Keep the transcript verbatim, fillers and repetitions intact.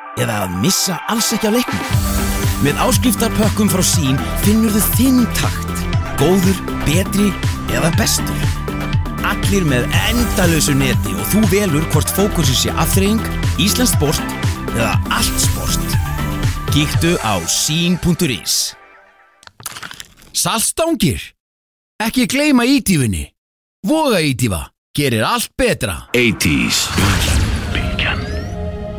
eða að missa alls ekki af leiknum? Með áskriftarpökkum frá Sín finnurðu þinn takt. Góður, betri eða bestur. Allir með endalausu neti og þú velur hvort fókusið sé afþreying, íslenskt sport eða allt sport. Kíktu á sín punktur is. Saltstangir. Ekki gleyma ídýfunni. Voga ídýfa. Gerir allt betra. eighties